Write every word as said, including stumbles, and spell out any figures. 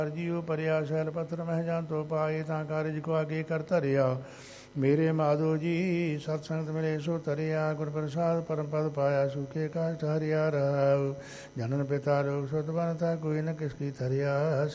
ਜੀਉ ਪਰਿਆ ਸ਼ੈਲ ਪੱਥਰ ਮਹਿ ਜਾਂ ਤੋ ਪਾਏ ਤਾਂ ਕਾਰਜ ਕੋ ਆਗੇ ਕਰ ਧਰਿਆ। ਮੇਰੇ ਮਾਧੋ ਜੀ ਸਤ ਸੰਗਤ ਮਿਲੇ ਸੋ ਤਰਿਆ। ਗੁਰ ਪ੍ਰਸਾਦ ਪਰਮ ਪਦ ਪਾਇਆ ਸੁਖੇ ਕਾਸ਼ਟ ਹਰਿਆ ਰਹਾਉ। ਜਨਨ ਪਿਤਾ ਲੋਕ ਸੁਤ ਬਣਤਾ ਕੋਈ ਨ ਕਿਸ ਕੀ ਧਰਿਆ।